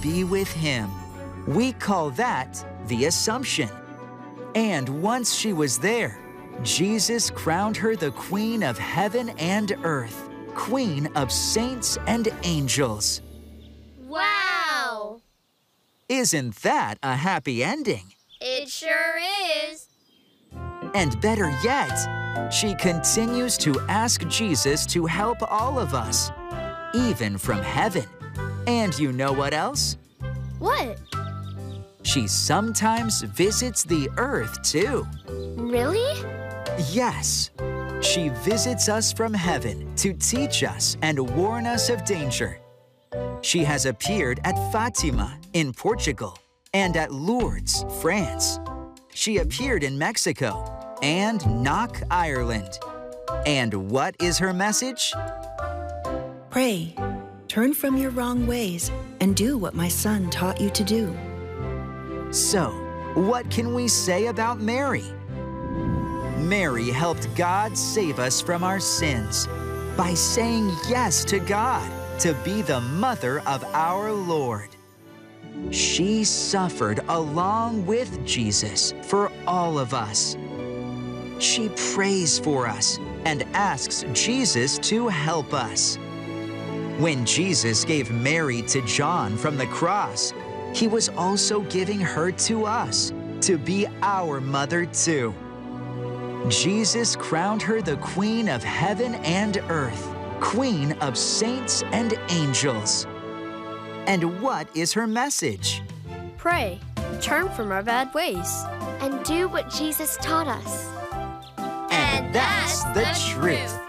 be with him. We call that the Assumption. And once she was there, Jesus crowned her the Queen of heaven and earth, Queen of saints and angels. Wow! Isn't that a happy ending? It sure is. And better yet, she continues to ask Jesus to help all of us, even from heaven. And you know what else? What? She sometimes visits the earth too. Really? Yes. She visits us from heaven to teach us and warn us of danger. She has appeared at Fatima in Portugal and at Lourdes, France. She appeared in Mexico and Knock, Ireland. And what is her message? Pray, turn from your wrong ways, and do what my son taught you to do. So, what can we say about Mary? Mary helped God save us from our sins by saying yes to God to be the mother of our Lord. She suffered along with Jesus for all of us. She prays for us and asks Jesus to help us. When Jesus gave Mary to John from the cross, he was also giving her to us to be our mother too. Jesus crowned her the Queen of heaven and earth, Queen of saints and angels. And what is her message? Pray, turn from our bad ways, and do what Jesus taught us. And that's the truth.